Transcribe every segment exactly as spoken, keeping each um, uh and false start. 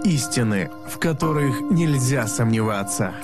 Истины, в которых нельзя сомневаться.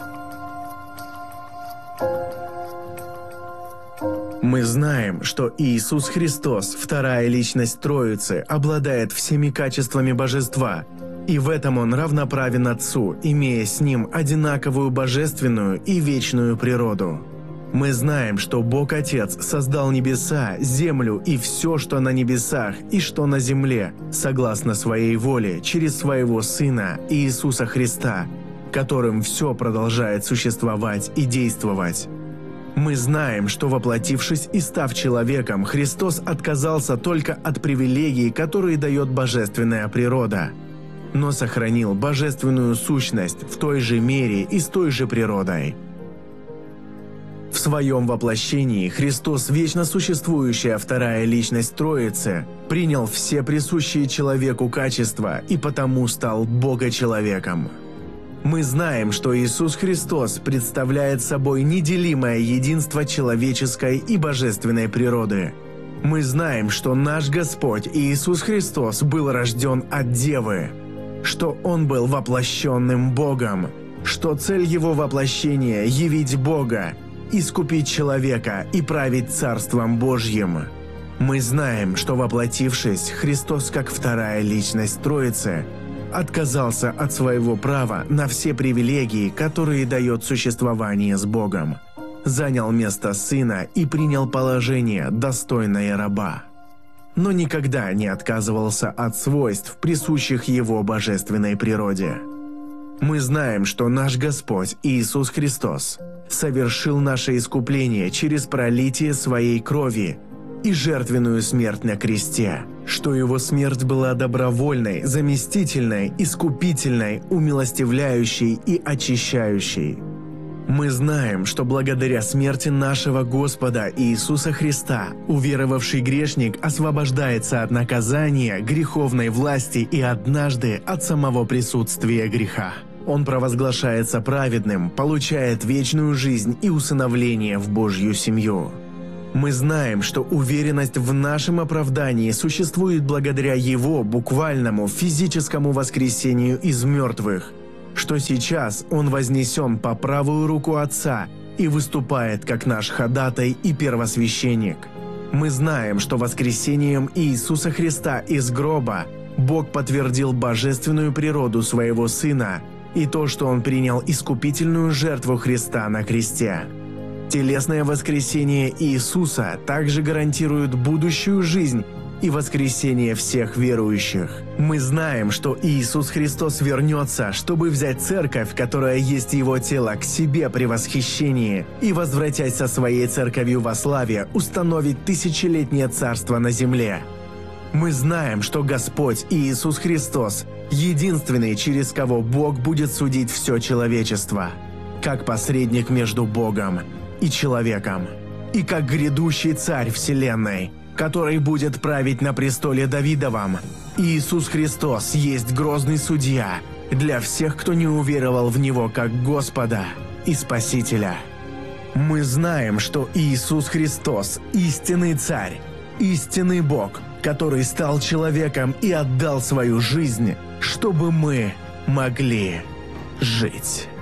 Мы знаем, что Иисус Христос, вторая личность Троицы, обладает всеми качествами Божества, и в этом Он равноправен Отцу, имея с Ним одинаковую божественную и вечную природу. Мы знаем, что Бог Отец создал небеса, землю и все, что на небесах и что на земле, согласно Своей воле, через Своего Сына Иисуса Христа, которым все продолжает существовать и действовать. Мы знаем, что, воплотившись и став человеком, Христос отказался только от привилегий, которые дает божественная природа, но сохранил божественную сущность в той же мере и с той же природой. В своем воплощении Христос, вечно существующая вторая личность Троицы, принял все присущие человеку качества и потому стал Бога-человеком. Мы знаем, что Иисус Христос представляет собой неделимое единство человеческой и божественной природы. Мы знаем, что наш Господь Иисус Христос был рожден от Девы, что Он был воплощенным Богом, что цель Его воплощения – явить Бога, искупить человека и править Царством Божьим. Мы знаем, что, воплотившись, Христос, как вторая личность Троицы, отказался от своего права на все привилегии, которые дает существование с Богом, занял место Сына и принял положение, достойное раба, но никогда не отказывался от свойств, присущих Его божественной природе. Мы знаем, что наш Господь Иисус Христос совершил наше искупление через пролитие Своей крови и жертвенную смерть на кресте, что Его смерть была добровольной, заместительной, искупительной, умилостивляющей и очищающей. Мы знаем, что благодаря смерти нашего Господа Иисуса Христа уверовавший грешник освобождается от наказания, греховной власти и однажды от самого присутствия греха. Он провозглашается праведным, получает вечную жизнь и усыновление в Божью семью. Мы знаем, что уверенность в нашем оправдании существует благодаря Его буквальному физическому воскресению из мертвых, что сейчас Он вознесен по правую руку Отца и выступает как наш ходатай и первосвященник. Мы знаем, что воскресением Иисуса Христа из гроба Бог подтвердил божественную природу Своего Сына и то, что Он принял искупительную жертву Христа на кресте. Телесное воскресение Иисуса также гарантирует будущую жизнь и воскресение всех верующих. Мы знаем, что Иисус Христос вернется, чтобы взять церковь, которая есть Его тело, к себе при восхищении, и, возвратясь со Своей церковью во славе, установить тысячелетнее царство на земле. Мы знаем, что Господь Иисус Христос – единственный, через кого Бог будет судить все человечество, как посредник между Богом и человеком, и как грядущий Царь Вселенной, который будет править на престоле Давидовом. Иисус Христос есть грозный судья для всех, кто не уверовал в Него как Господа и Спасителя. Мы знаем, что Иисус Христос – истинный Царь, истинный Бог, который стал человеком и отдал свою жизнь, чтобы мы могли жить.